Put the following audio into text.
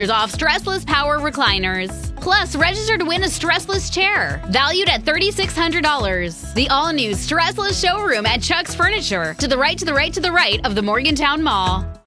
off stressless power recliners. Plus, register to win a stressless chair, valued at $3,600. The all-new stressless showroom at Chuck's Furniture, to the right of the Morgantown Mall.